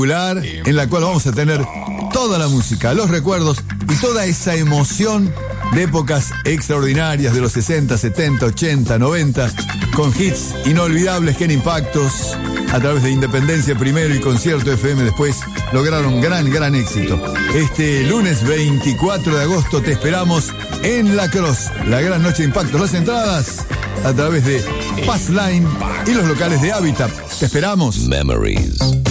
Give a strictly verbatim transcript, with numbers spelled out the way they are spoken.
en la cual vamos a tener toda la música, los recuerdos y toda esa emoción de épocas extraordinarias de los sesenta, setenta, ochenta, noventa, con hits inolvidables que en Impactos, a través de Independencia primero y Concierto F M después, lograron gran, gran éxito. Este lunes veinticuatro de agosto te esperamos en La Cross, la gran noche de Impactos. Las entradas a través de Passline y los locales de Habitat. Te esperamos. Memories.